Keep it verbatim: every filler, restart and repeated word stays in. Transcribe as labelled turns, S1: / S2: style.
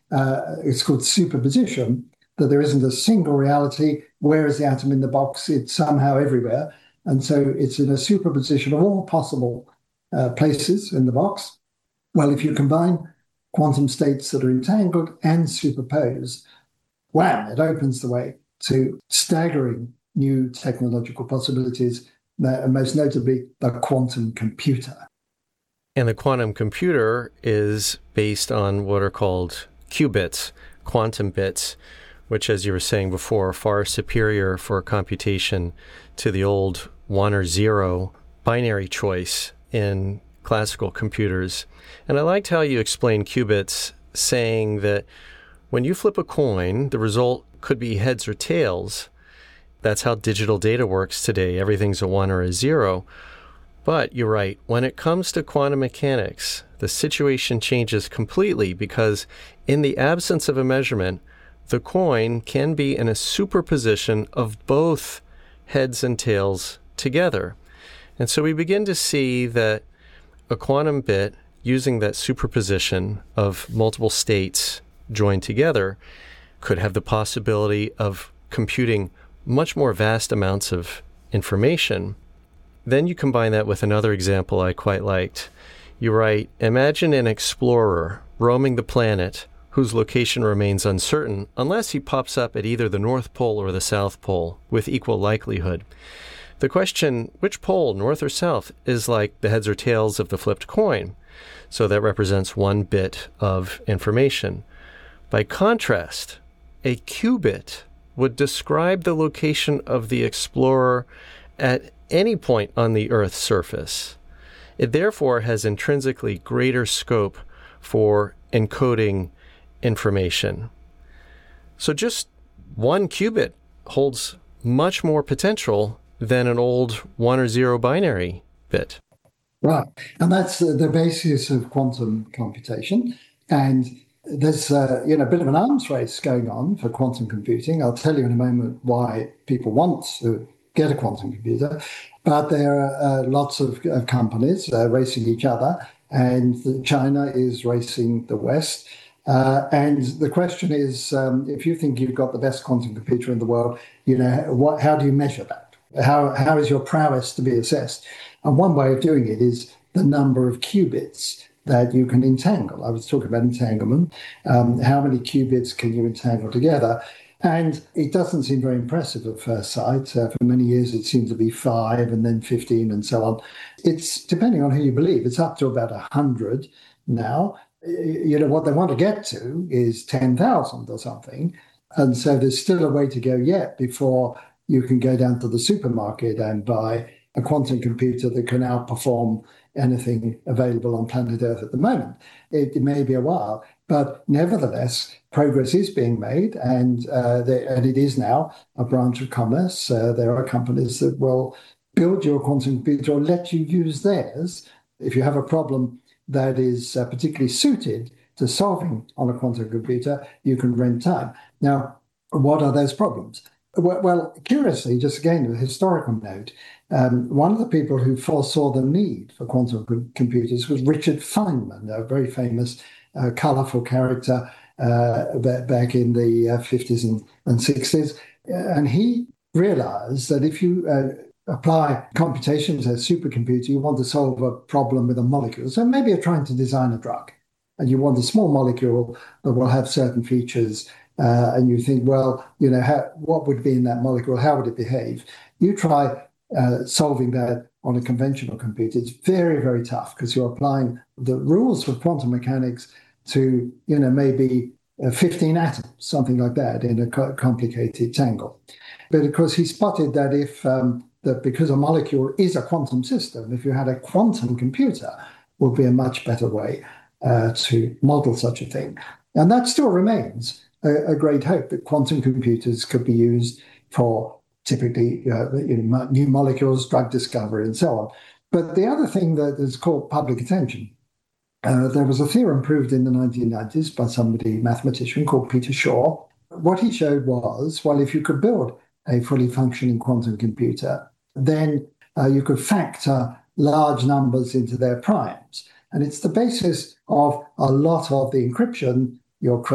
S1: uh, it's called superposition, that there isn't a single reality. Where is the atom in the box? It's somehow everywhere. And so it's in a superposition of all possible uh, places in the box. Well, if you combine quantum states that are entangled and superposed, wham, it opens the way to staggering new technological possibilities, uh, most notably the quantum computer.
S2: And the quantum computer is based on what are called qubits, quantum bits, which, as you were saying before, are far superior for computation to the old one or zero binary choice in classical computers. And I liked how you explained qubits, saying that when you flip a coin, the result could be heads or tails. That's how digital data works today. Everything's a one or a zero. But you're right, when it comes to quantum mechanics, the situation changes completely, because in the absence of a measurement, the coin can be in a superposition of both heads and tails together. And so we begin to see that a quantum bit, using that superposition of multiple states joined together, could have the possibility of computing much more vast amounts of information. Then you combine that with another example I quite liked. You write, imagine an explorer roaming the planet whose location remains uncertain unless he pops up at either the North Pole or the South Pole with equal likelihood. The question, which pole, north or south, is like the heads or tails of the flipped coin. So that represents one bit of information. By contrast, a qubit would describe the location of the explorer at any point on the Earth's surface. It therefore has intrinsically greater scope for encoding information. So just one qubit holds much more potential than an old one or zero binary bit.
S1: Right. And that's the, the basis of quantum computation. And there's uh, you know, a bit of an arms race going on for quantum computing. I'll tell you in a moment why people want to get a quantum computer. But there are uh, lots of, of companies uh, racing each other, and China is racing the West. Uh, and the question is, um, if you think you've got the best quantum computer in the world, you know, what, how do you measure that? How how is your prowess to be assessed? And one way of doing it is the number of qubits that you can entangle. I was talking about entanglement. Um, how many qubits can you entangle together? And it doesn't seem very impressive at first sight. Uh, for many years, it seemed to be five and then fifteen and so on. It's, depending on who you believe, it's up to about one hundred now. You know, what they want to get to is ten thousand or something. And so there's still a way to go yet before you can go down to the supermarket and buy a quantum computer that can outperform anything available on planet Earth at the moment. It, it may be a while, but nevertheless, progress is being made, and uh, they, and it is now a branch of commerce. Uh, there are companies that will build your quantum computer or let you use theirs if you have a problem that is uh, particularly suited to solving on a quantum computer. You can rent time. Now, what are those problems? Well, well curiously, just again, a historical note, um, one of the people who foresaw the need for quantum com- computers was Richard Feynman, a very famous, uh, colourful character uh, back in the uh, fifties and, and sixties. And he realised that if you uh, apply computations as a supercomputer, you want to solve a problem with a molecule. So maybe you're trying to design a drug, and you want a small molecule that will have certain features, uh, and you think, well, you know, how, what would be in that molecule? How would it behave? You try uh, solving that on a conventional computer. It's very, very tough because you're applying the rules of quantum mechanics to, you know, maybe uh, fifteen atoms, something like that, in a co- complicated tangle. But of course, he spotted that if um, that because a molecule is a quantum system, if you had a quantum computer, would be a much better way uh, to model such a thing. And that still remains a, a great hope, that quantum computers could be used for typically uh, you know, new molecules, drug discovery, and so on. But the other thing that has caught public attention, uh, there was a theorem proved in the nineteen nineties by somebody, mathematician called Peter Shor. What he showed was, well, if you could build a fully functioning quantum computer, then uh, you could factor large numbers into their primes. And it's the basis of a lot of the encryption, your